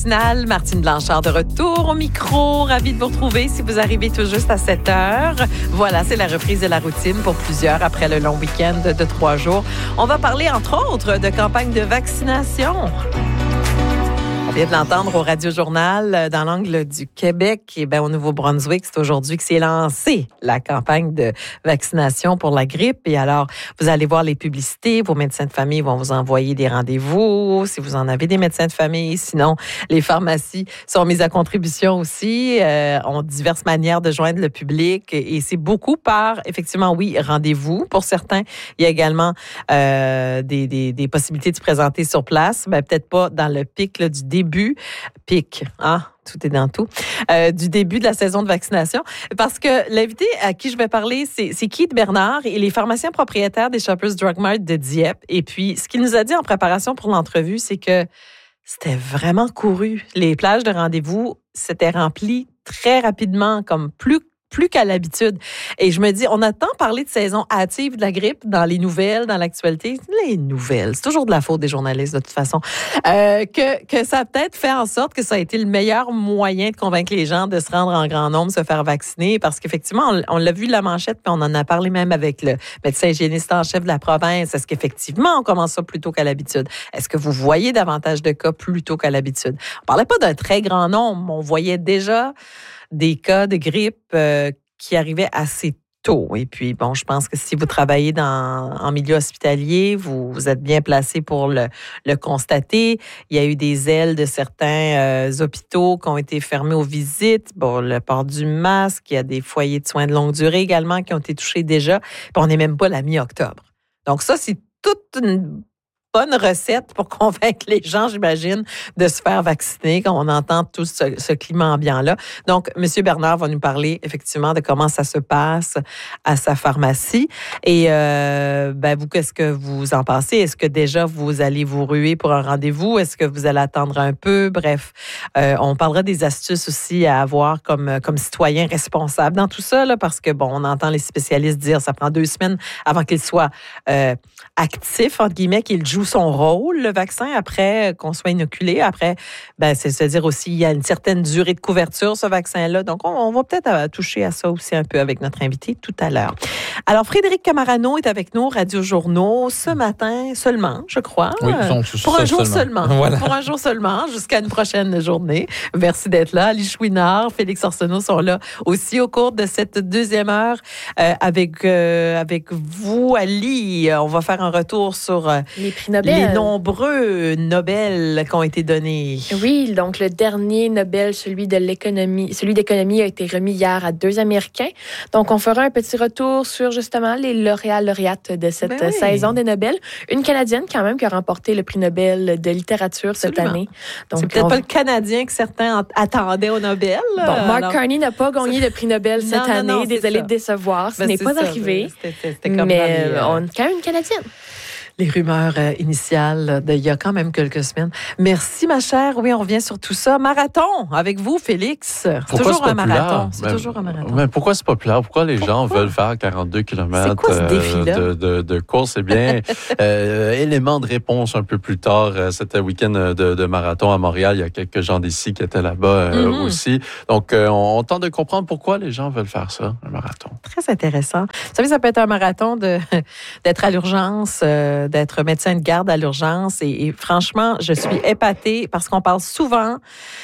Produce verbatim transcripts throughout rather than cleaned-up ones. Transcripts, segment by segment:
matinale. Martine Blanchard de retour au micro. Ravie de vous retrouver si vous arrivez tout juste à sept heures. Voilà, c'est la reprise de la routine pour plusieurs après le long week-end de trois jours. On va parler, entre autres, de campagne de vaccination. On vient de l'entendre au Radio-Journal dans l'angle du Québec. Et bien, au Nouveau-Brunswick, c'est aujourd'hui que s'est lancée la campagne de vaccination pour la grippe. Et alors, vous allez voir les publicités. Vos médecins de famille vont vous envoyer des rendez-vous si vous en avez des médecins de famille. Sinon, les pharmacies sont mises à contribution aussi. Euh, ont diverses manières de joindre le public. Et c'est beaucoup par, effectivement, oui, rendez-vous pour certains. Il y a également euh, des, des, des possibilités de se présenter sur place. Ben, peut-être pas dans le pic là, du début. Début, pic, ah, tout est dans tout, euh, du début de la saison de vaccination. Parce que l'invité à qui je vais parler, c'est, c'est Keith Bernard. Il est pharmacien propriétaire des Shoppers Drug Mart de Dieppe. Et puis, ce qu'il nous a dit en préparation pour l'entrevue, c'est que c'était vraiment couru. Les plages de rendez-vous s'étaient remplies très rapidement, comme plus plus qu'à l'habitude. Et je me dis, on a tant parlé de saison hâtive de la grippe dans les nouvelles, dans l'actualité. Les nouvelles, c'est toujours de la faute des journalistes de toute façon. Euh, que, que ça a peut-être fait en sorte que ça a été le meilleur moyen de convaincre les gens de se rendre en grand nombre, se faire vacciner. Parce qu'effectivement, on, on l'a vu de la manchette, puis on en a parlé même avec le médecin hygiéniste en chef de la province. Est-ce qu'effectivement, on commence ça plus tôt qu'à l'habitude? Est-ce que vous voyez davantage de cas plus tôt qu'à l'habitude? On parlait pas d'un très grand nombre. On voyait déjà des cas de grippe euh, qui arrivaient assez tôt. Et puis, bon, je pense que si vous travaillez dans, en milieu hospitalier, vous, vous êtes bien placé pour le, le constater. Il y a eu des ailes de certains euh, hôpitaux qui ont été fermés aux visites. Bon, le port du masque, il y a des foyers de soins de longue durée également qui ont été touchés déjà. Puis on n'est même pas la mi-octobre. Donc ça, c'est toute une bonne recette pour convaincre les gens, j'imagine, de se faire vacciner quand on entend tout ce, ce climat ambiant-là. Donc, M. Bernard va nous parler effectivement de comment ça se passe à sa pharmacie. Et euh, ben vous, qu'est-ce que vous en pensez? Est-ce que déjà vous allez vous ruer pour un rendez-vous? Est-ce que vous allez attendre un peu? Bref, euh, on parlera des astuces aussi à avoir comme, comme citoyen responsable dans tout ça, là, parce que, bon, on entend les spécialistes dire ça prend deux semaines avant qu'il soit euh, actif, entre guillemets, qu'il joue son rôle, le vaccin, après qu'on soit inoculé. Après, ben, c'est se dire aussi, il y a une certaine durée de couverture, ce vaccin-là. Donc, on, on va peut-être toucher à ça aussi un peu avec notre invité tout à l'heure. Alors, Frédéric Camarano est avec nous, Radio Journaux, ce matin seulement, je crois. Oui, donc, pour un jour seulement. seulement. Voilà. Pour un jour seulement, jusqu'à une prochaine journée. Merci d'être là. Ali Chouinard, Félix Arsenault sont là aussi au cours de cette deuxième heure euh, avec, euh, avec vous, Ali. On va faire un retour sur euh, les prix Nobel. Les nombreux Nobel qui ont été donnés. Oui, donc le dernier Nobel, celui de l'économie, celui d'économie a été remis hier à deux Américains. Donc, on fera un petit retour sur justement les lauréats, lauréates de cette ben oui. saison des Nobel. Une Canadienne quand même qui a remporté le prix Nobel de littérature cette Absolument. année. Donc, c'est peut-être on... pas le Canadien que certains attendaient au Nobel. Bon, Mark alors... Carney n'a pas gagné le prix Nobel cette non, non, année. non, Désolée de décevoir, ce ben, n'est pas ça, arrivé. C'était, c'était comme mais les, euh... on a quand même une Canadienne. Les rumeurs euh, initiales d'il y a quand même quelques semaines. Merci, ma chère. Oui, on revient sur tout ça. Marathon avec vous, Félix. C'est pourquoi toujours c'est un populaire? marathon. C'est mais, toujours un marathon. Mais pourquoi c'est populaire? Pourquoi les pourquoi? gens veulent faire quarante-deux kilomètres c'est quoi ce défi-là? de, de, de course? Eh bien, euh, élément de réponse un peu plus tard. C'était un week-end de, de marathon à Montréal. Il y a quelques gens d'ici qui étaient là-bas euh, mm-hmm. aussi. Donc, euh, on, on tente de comprendre pourquoi les gens veulent faire ça, un marathon. Très intéressant. Vous savez, ça peut être un marathon de, d'être à l'urgence, euh, d'être médecin de garde à l'urgence. Et, et franchement, je suis épatée parce qu'on parle souvent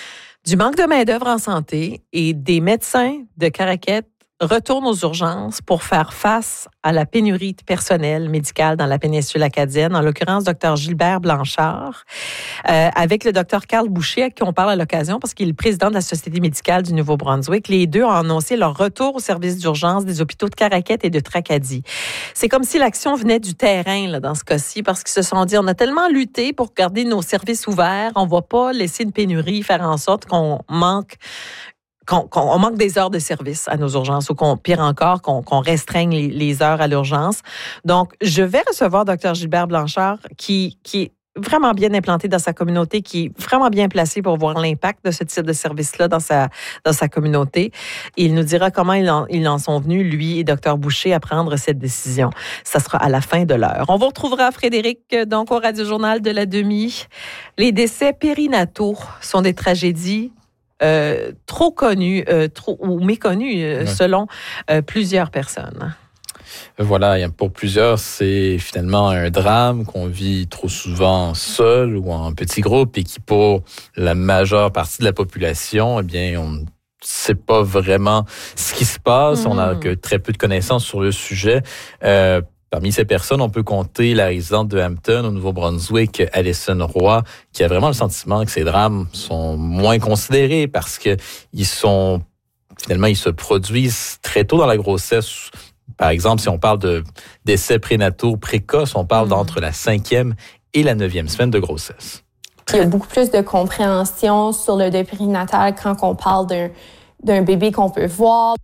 du manque de main-d'œuvre en santé et des médecins de Caraquet retournent aux urgences pour faire face à la pénurie de personnel médical dans la péninsule acadienne, en l'occurrence docteur Gilbert Blanchard, euh, avec le docteur Carl Boucher, à qui on parle à l'occasion, parce qu'il est le président de la Société médicale du Nouveau-Brunswick. Les deux ont annoncé leur retour au service d'urgence des hôpitaux de Caraquet et de Tracadie. C'est comme si l'action venait du terrain là, dans ce cas-ci, parce qu'ils se sont dit, on a tellement lutté pour garder nos services ouverts, on ne va pas laisser une pénurie faire en sorte qu'on manque Qu'on, qu'on manque des heures de service à nos urgences ou qu'on, pire encore, qu'on, qu'on restreigne les, les heures à l'urgence. Donc, je vais recevoir docteur Gilbert Blanchard qui, qui est vraiment bien implanté dans sa communauté, qui est vraiment bien placé pour voir l'impact de ce type de service-là dans sa, dans sa communauté. Et il nous dira comment ils en, ils en sont venus, lui et Dr Boucher, à prendre cette décision. Ça sera à la fin de l'heure. On vous retrouvera, Frédéric, donc au Radio-Journal de la demi. Les décès périnataux sont des tragédies euh, trop connues euh, trop, ou méconnues euh, ouais. selon euh, plusieurs personnes. Voilà, pour plusieurs, c'est finalement un drame qu'on vit trop souvent seul ou en petit groupe et qui, pour la majeure partie de la population, eh bien, on ne sait pas vraiment ce qui se passe. Mmh. On n'a que très peu de connaissances sur le sujet. Euh, Parmi ces personnes, on peut compter la résidente de Hampton, au Nouveau-Brunswick, Alison Roy, qui a vraiment le sentiment que ces drames sont moins considérés parce que ils sont, finalement, ils se produisent très tôt dans la grossesse. Par exemple, si on parle de décès prénataux précoces, on parle mmh. d'entre la cinquième et la neuvième semaine de grossesse. Il y a beaucoup plus de compréhension sur le deuil périnatal quand on parle d'un, d'un bébé qu'on peut voir.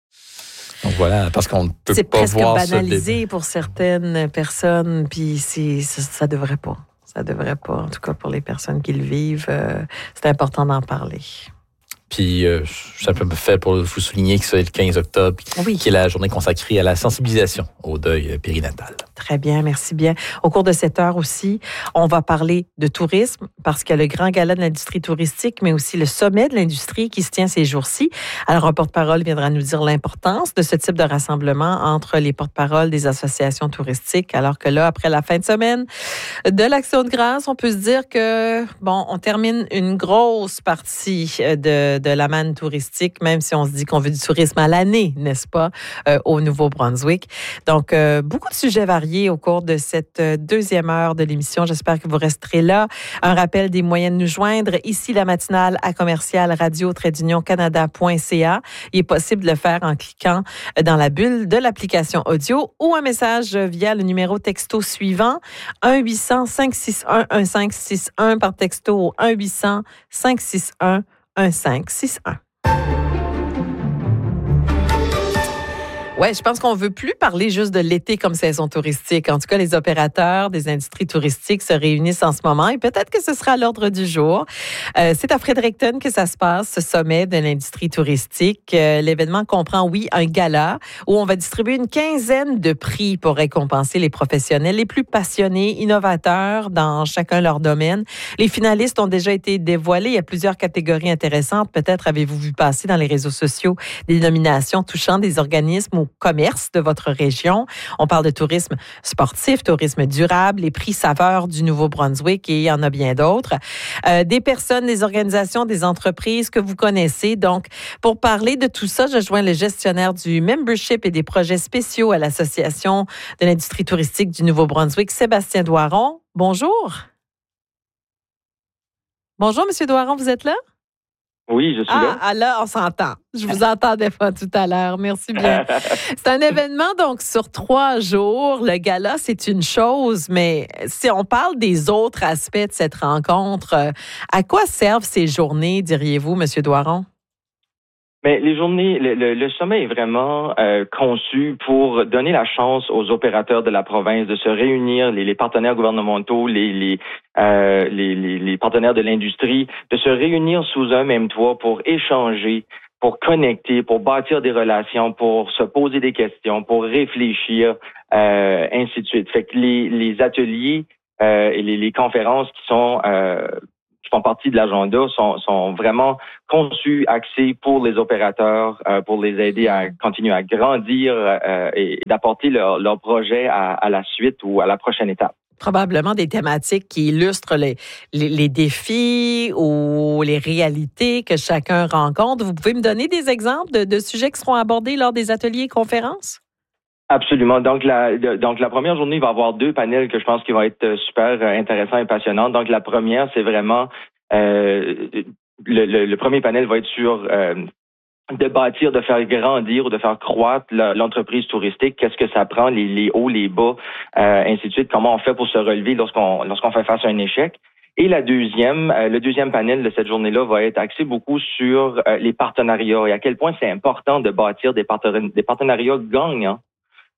Donc voilà, parce qu'on ne peut c'est pas voir ce bébé. C'est presque banalisé ce pour certaines personnes, puis c'est, ça, ça devrait pas. Ça devrait pas, en tout cas pour les personnes qui le vivent. Euh, c'est important d'en parler. Puis, euh, ça peut me faire pour vous souligner que c'est le quinze octobre, oui. qui est la journée consacrée à la sensibilisation au deuil périnatal. Très bien, merci bien. Au cours de cette heure aussi, on va parler de tourisme parce qu'il y a le grand gala de l'industrie touristique, mais aussi le sommet de l'industrie qui se tient ces jours-ci. Alors, un porte-parole viendra nous dire l'importance de ce type de rassemblement entre les porte-paroles des associations touristiques. Alors que là, après la fin de semaine de l'Action de grâce, on peut se dire que, bon, on termine une grosse partie de de la manne touristique, même si on se dit qu'on veut du tourisme à l'année, n'est-ce pas, euh, au Nouveau-Brunswick. Donc, euh, beaucoup de sujets variés au cours de cette deuxième heure de l'émission. J'espère que vous resterez là. Un rappel des moyens de nous joindre. Ici, la matinale à commercial radio trait d'union canada point c a. Il est possible de le faire en cliquant dans la bulle de l'application audio ou un message via le numéro texto suivant, un huit cents cinq six un un cinq six un par texto au un huit cents cinq six un un cinq six un. Ouais, je pense qu'on veut plus parler juste de l'été comme saison touristique. En tout cas, les opérateurs des industries touristiques se réunissent en ce moment et peut-être que ce sera à l'ordre du jour. Euh, c'est à Fredericton que ça se passe, ce sommet de l'industrie touristique. Euh, l'événement comprend, oui, un gala où on va distribuer une quinzaine de prix pour récompenser les professionnels les plus passionnés, innovateurs dans chacun leur domaine. Les finalistes ont déjà été dévoilés. Il y a plusieurs catégories intéressantes. Peut-être avez-vous vu passer dans les réseaux sociaux des nominations touchant des organismes ou commerce de votre région. On parle de tourisme sportif, tourisme durable, les prix saveurs du Nouveau-Brunswick et il y en a bien d'autres. Euh, des personnes, des organisations, des entreprises que vous connaissez. Donc, pour parler de tout ça, je joins le gestionnaire du membership et des projets spéciaux à l'Association de l'industrie touristique du Nouveau-Brunswick, Sébastien Doiron. Bonjour. Bonjour, Monsieur Doiron, vous êtes là? Oui, je suis ah, là. Ah, là, on s'entend. Je vous entendais pas tout à l'heure. Merci bien. C'est un événement, donc, sur trois jours. Le gala, c'est une chose, mais si on parle des autres aspects de cette rencontre, à quoi servent ces journées, diriez-vous, M. Doiron? Mais les journées, le, le, le sommet est vraiment euh, conçu pour donner la chance aux opérateurs de la province de se réunir, les, les partenaires gouvernementaux, les, les, euh, les, les, les partenaires de l'industrie, de se réunir sous un même toit pour échanger, pour connecter, pour bâtir des relations, pour se poser des questions, pour réfléchir, euh, ainsi de suite. Fait que les, les ateliers euh, et les, les conférences qui sont euh, qui font partie de l'agenda sont, sont vraiment conçus, axés pour les opérateurs, euh, pour les aider à continuer à grandir euh, et d'apporter leur, leur projet à, à la suite ou à la prochaine étape. Probablement des thématiques qui illustrent les, les, les défis ou les réalités que chacun rencontre. Vous pouvez me donner des exemples de, de sujets qui seront abordés lors des ateliers et conférences? Absolument. Donc la, donc la première journée, il va y avoir deux panels que je pense qui vont être super intéressants et passionnants. Donc la première, c'est vraiment euh, le, le, le premier panel va être sur euh, de bâtir, de faire grandir ou de faire croître l'entreprise touristique. Qu'est-ce que ça prend, les, les hauts, les bas, euh, ainsi de suite. Comment on fait pour se relever lorsqu'on lorsqu'on fait face à un échec. Et la deuxième, euh, le deuxième panel de cette journée-là va être axé beaucoup sur euh, les partenariats et à quel point c'est important de bâtir des, partenari- des partenariats gagnants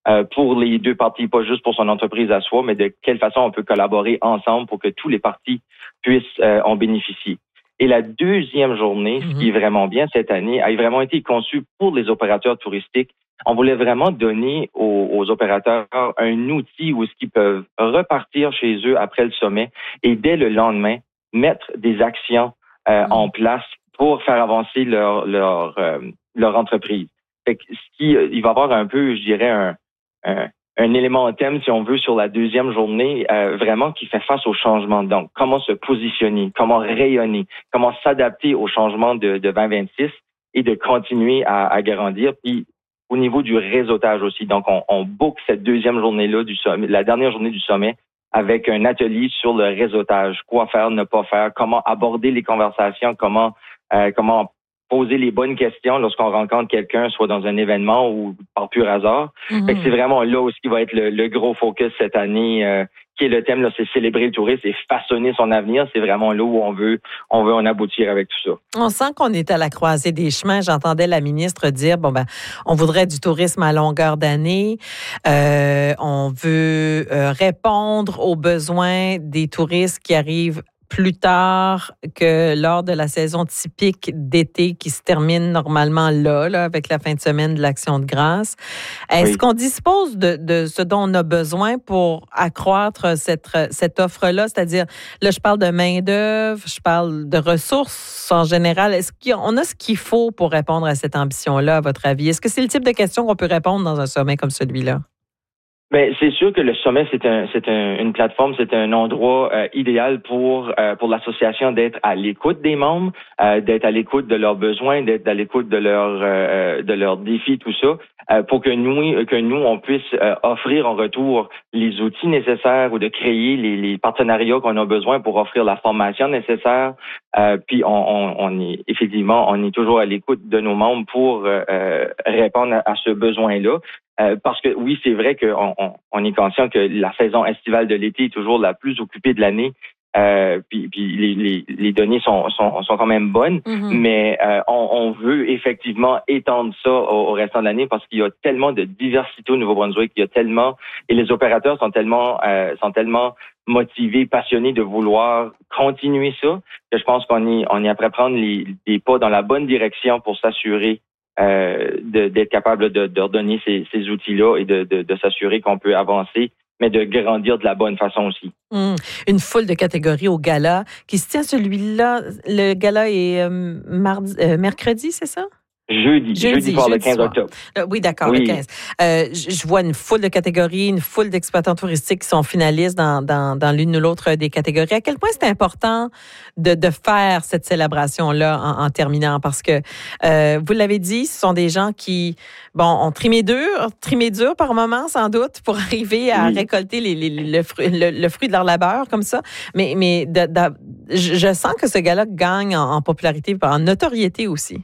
euh, pour les deux parties, pas juste pour son entreprise à soi, mais de quelle façon on peut collaborer ensemble pour que tous les parties puissent euh, en bénéficier. Et la deuxième journée, mm-hmm. ce qui est vraiment bien cette année, a vraiment été conçue pour les opérateurs touristiques. On voulait vraiment donner aux, aux opérateurs un outil où ils peuvent repartir chez eux après le sommet et dès le lendemain, mettre des actions euh, mmh. en place pour faire avancer leur leur euh, leur entreprise. Fait que ce qui, il va y avoir un peu, je dirais, un, un, un élément thème, si on veut, sur la deuxième journée, euh, vraiment qui fait face au changement. Donc, comment se positionner, comment rayonner, comment s'adapter au changement de, de vingt vingt-six et de continuer à, à grandir. Puis, au niveau du réseautage aussi. Donc, on, on book cette deuxième journée-là du sommet, la dernière journée du sommet, avec un atelier sur le réseautage. Quoi faire, ne pas faire, comment aborder les conversations, comment euh, comment poser les bonnes questions lorsqu'on rencontre quelqu'un, soit dans un événement ou par pur hasard. Mm-hmm. Fait que c'est vraiment là où ce qui va être le, le gros focus cette année, euh, qui est le thème, là, c'est célébrer le tourisme et façonner son avenir. C'est vraiment là où on veut, on veut en aboutir avec tout ça. On sent qu'on est à la croisée des chemins. J'entendais la ministre dire, bon, ben, on voudrait du tourisme à longueur d'année. Euh, on veut euh, répondre aux besoins des touristes qui arrivent plus tard que lors de la saison typique d'été qui se termine normalement là, là avec la fin de semaine de l'Action de grâce. Est-ce oui. qu'on dispose de, de ce dont on a besoin pour accroître cette, cette offre-là? C'est-à-dire, là, je parle de main-d'œuvre, je parle de ressources en général. Est-ce qu'on a ce qu'il faut pour répondre à cette ambition-là, à votre avis? Est-ce que c'est le type de question qu'on peut répondre dans un sommet comme celui-là? Ben, c'est sûr que le sommet, c'est un, c'est un, une plateforme, c'est un endroit euh, idéal pour euh, pour l'association d'être à l'écoute des membres, euh, d'être à l'écoute de leurs besoins, d'être à l'écoute de leurs euh, de leurs défis, tout ça, euh, pour que nous que nous on puisse euh, offrir en retour les outils nécessaires ou de créer les, les partenariats qu'on a besoin pour offrir la formation nécessaire. Euh, puis on, on, on est effectivement on est toujours à l'écoute de nos membres pour euh, répondre à, à ce besoin-là. Euh, parce que oui, c'est vrai qu'on on, on est conscient que la saison estivale de l'été est toujours la plus occupée de l'année. Euh, puis puis les, les, les données sont, sont, sont quand même bonnes, mm-hmm. mais euh, on, on veut effectivement étendre ça au, au restant de l'année parce qu'il y a tellement de diversité au Nouveau-Brunswick, il y a tellement et les opérateurs sont tellement euh, sont tellement motivés, passionnés de vouloir continuer ça que je pense qu'on est on est après prendre les, les pas dans la bonne direction pour s'assurer Euh, de, d'être capable de, de redonner ces, ces outils-là et de, de, de s'assurer qu'on peut avancer, mais de grandir de la bonne façon aussi. Mmh. Une foule de catégories au gala qui se tient celui-là. Le gala est euh, mardi, euh, mercredi, c'est ça? Jeudi, jeudi, jeudi pour le quinze soir. octobre. Euh, oui, d'accord, oui. le quinze. Euh, je vois une foule de catégories, une foule d'exploitants touristiques qui sont finalistes dans, dans, dans l'une ou l'autre des catégories. À quel point c'est important de, de faire cette célébration-là en, en terminant? Parce que, euh, vous l'avez dit, ce sont des gens qui, bon, ont trimé dur, trimé dur par moment, sans doute, pour arriver à oui. récolter les, les, le, fruit, le, le fruit de leur labeur, comme ça. Mais, mais de, de, je, je sens que ce gars-là gagne en, en popularité, en notoriété aussi.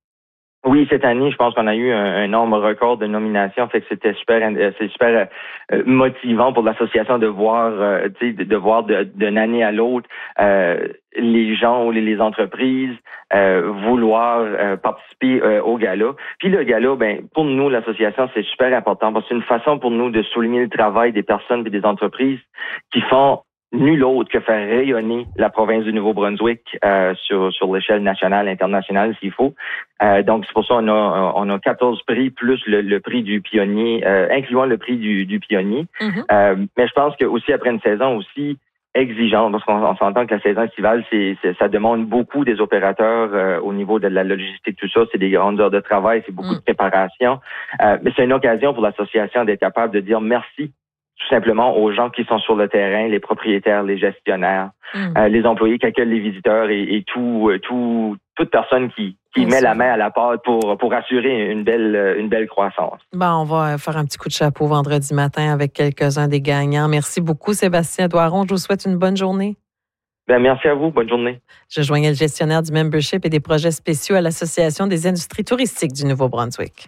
Oui, cette année, je pense qu'on a eu un, un nombre record de nominations, fait que c'était super, c'est super euh, motivant pour l'association de voir, euh, tu sais, de, de voir de, d'une année à l'autre euh, les gens ou les, les entreprises euh, vouloir euh, participer euh, au gala. Puis le gala, ben pour nous, l'association, c'est super important parce que c'est une façon pour nous de souligner le travail des personnes et des entreprises qui font nul autre que faire rayonner la province du Nouveau-Brunswick euh, sur sur l'échelle nationale, internationale, s'il faut. Euh, donc, c'est pour ça qu'on a on a quatorze prix plus le, le prix du pionnier, euh, incluant le prix du, du pionnier. Mm-hmm. Euh, mais je pense que aussi après une saison aussi exigeante, parce qu'on on s'entend que la saison estivale, c'est, c'est ça demande beaucoup des opérateurs euh, au niveau de la logistique, tout ça. C'est des grandes heures de travail, c'est beaucoup mm. de préparation. Euh, mais c'est une occasion pour l'association d'être capable de dire merci tout simplement aux gens qui sont sur le terrain, les propriétaires, les gestionnaires, mm. euh, les employés, quelques les visiteurs et, et tout, euh, tout, toute personne qui, qui met la main à la pâte pour, pour assurer une belle, une belle croissance. Bon, on va faire un petit coup de chapeau vendredi matin avec quelques-uns des gagnants. Merci beaucoup, Sébastien Doiron. Je vous souhaite une bonne journée. Bien, merci à vous. Bonne journée. Je joignais le gestionnaire du membership et des projets spéciaux à l'Association des industries touristiques du Nouveau-Brunswick.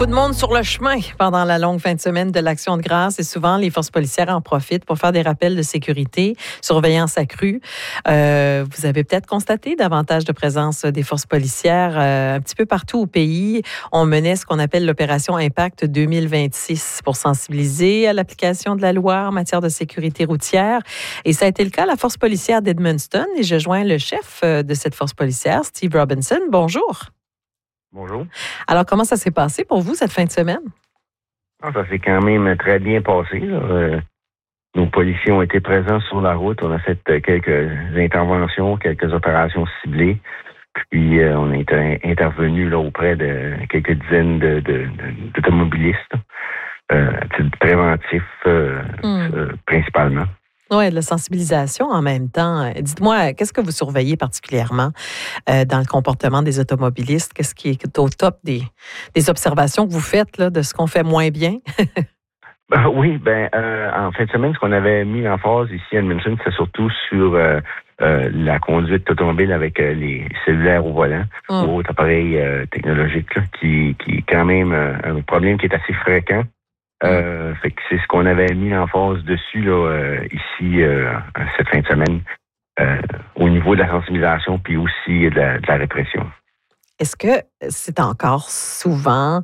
Beaucoup de monde sur le chemin pendant la longue fin de semaine de l'Action de grâce et souvent les forces policières en profitent pour faire des rappels de sécurité, surveillance accrue. Euh, vous avez peut-être constaté davantage de présence des forces policières euh, un petit peu partout au pays. On menait ce qu'on appelle l'opération Impact deux mille vingt-six pour sensibiliser à l'application de la loi en matière de sécurité routière. Et ça a été le cas à la force policière d'Edmundston et je joins le chef de cette force policière, Steve Robinson. Bonjour. Bonjour. Alors, comment ça s'est passé pour vous cette fin de semaine? Ah, ça s'est quand même très bien passé. Là. Euh, nos policiers ont été présents sur la route. On a fait euh, quelques interventions, quelques opérations ciblées. Puis, euh, on a été intervenu là, auprès de quelques dizaines de, de, de, d'automobilistes, euh, à titre préventif euh, mm. euh, principalement. Oui, de la sensibilisation en même temps. Dites-moi, qu'est-ce que vous surveillez particulièrement euh, dans le comportement des automobilistes? Qu'est-ce qui est au top des, des observations que vous faites là, de ce qu'on fait moins bien? ben, oui, ben euh, en fin de semaine, ce qu'on avait mis en phase ici à Edmundston, c'est surtout sur euh, euh, la conduite automobile avec euh, les cellulaires au volant oh. ou autres appareils euh, technologiques, là, qui, qui est quand même euh, un problème qui est assez fréquent. Euh, fait que c'est ce qu'on avait mis en phase dessus là, euh, ici euh, cette fin de semaine euh, au niveau de la sensibilisation puis aussi de la, de la répression. Est-ce que c'est encore souvent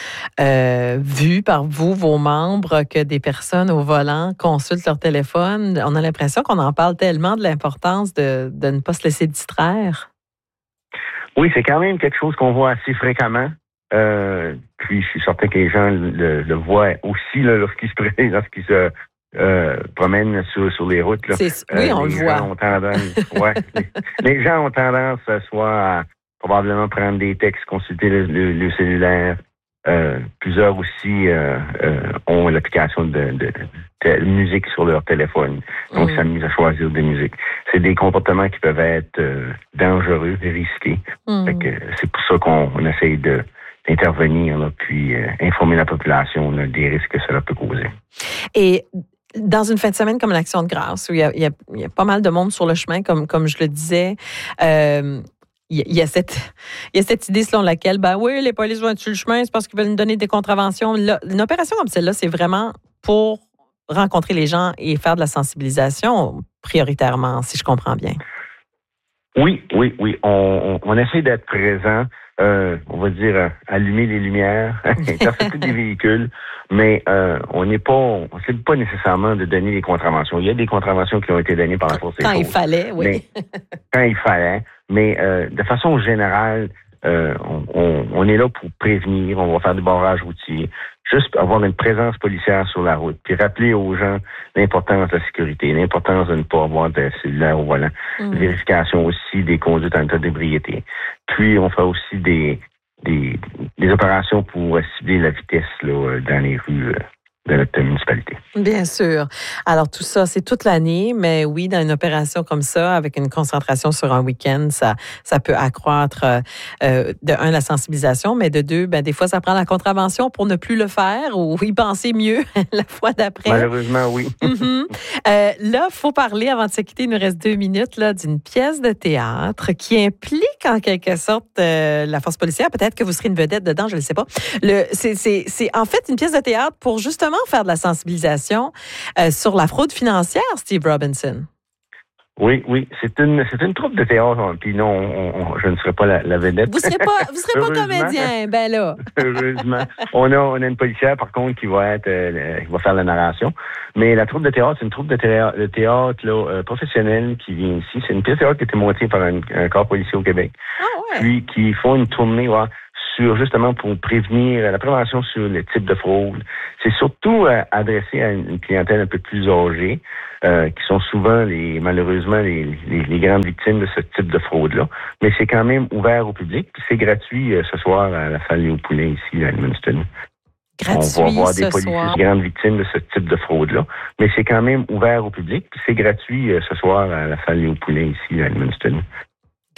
euh, vu par vous, vos membres, que des personnes au volant consultent leur téléphone? On a l'impression qu'on en parle tellement de l'importance de, de ne pas se laisser distraire. Oui, c'est quand même quelque chose qu'on voit assez fréquemment. Euh, puis je suis certain que les gens le, le voient aussi là, lorsqu'ils se, lorsqu'ils se euh, promènent sur, sur les routes. Là. C'est, oui, euh, on le voit. Ont tendance, ouais, les, les gens ont tendance soit à probablement prendre des textes, consulter le, le, le cellulaire. Euh, plusieurs aussi euh, euh, ont l'application de, de, de musique sur leur téléphone. Donc, mmh. s'amusent à choisir des musiques. C'est des comportements qui peuvent être euh, dangereux et risqués. Mmh. Fait que c'est pour ça qu'on on essaye de intervenir, là, puis euh, informer la population là, des risques que cela peut causer. Et dans une fin de semaine comme l'Action de grâce, où il y a, il y a, il y a pas mal de monde sur le chemin, comme, comme je le disais, euh, il y a cette, il y a cette idée selon laquelle, ben oui, les polices vont être sur le chemin, c'est parce qu'ils veulent nous donner des contraventions. Là, une opération comme celle-là, c'est vraiment pour rencontrer les gens et faire de la sensibilisation prioritairement, si je comprends bien. Oui, oui, oui. On, on, on essaie d'être présent. Euh, on va dire euh, allumer les lumières, intercepter des véhicules, mais euh, on n'est pas, on ne sait pas nécessairement de donner des contraventions. Il y a des contraventions qui ont été données par la force des choses. Quand il fallait, oui. Mais, quand il fallait, mais euh, de façon générale, euh, on, on, on est là pour prévenir, on va faire du barrage routier, juste avoir une présence policière sur la route, puis rappeler aux gens l'importance de la sécurité, l'importance de ne pas avoir de cellulaire au volant, mmh. vérification aussi des conduites en état d'ébriété. Puis, on fait aussi des, des, des opérations pour cibler la vitesse là, dans les rues de notre municipalité. Bien sûr. Alors, tout ça, c'est toute l'année, mais oui, dans une opération comme ça, avec une concentration sur un week-end, ça, ça peut accroître, euh, de un, la sensibilisation, mais de deux, ben, des fois, ça prend la contravention pour ne plus le faire ou y penser mieux la fois d'après. Malheureusement, oui. Mm-hmm. euh, là, il faut parler, avant de se quitter, il nous reste deux minutes, là, d'une pièce de théâtre qui implique, en quelque sorte, euh, la force policière. Peut-être que vous serez une vedette dedans, je ne le sais pas. Le, c'est, c'est, c'est en fait une pièce de théâtre pour justement faire de la sensibilisation euh, sur la fraude financière, Steve Robinson. Oui, oui, c'est une c'est une troupe de théâtre. Puis non, on, on, je ne serai pas la, la vedette. Vous serez pas, vous serez pas comédien, ben là. Heureusement, on a on a une policière par contre qui va être euh, qui va faire la narration. Mais la troupe de théâtre, c'est une troupe de théâtre, de théâtre là, euh, professionnelle qui vient ici. C'est une pièce de théâtre qui a été montée par un, un corps policier au Québec. Ah ouais. Puis qui font une tournée, ouais, sur justement pour prévenir la prévention sur le type de fraude. C'est surtout euh, adressé à une clientèle un peu plus âgée, euh, qui sont souvent les malheureusement les, les, les grandes victimes de ce type de fraude-là. Mais c'est quand même ouvert au public. Puis c'est gratuit euh, ce soir à la salle Léo Poulin ici à Edmundston. Gratuit, on va avoir des ce policiers soir. grandes victimes de ce type de fraude-là. Mais c'est quand même ouvert au public. Puis c'est gratuit euh, ce soir à la salle Léo Poulin ici à Edmundston.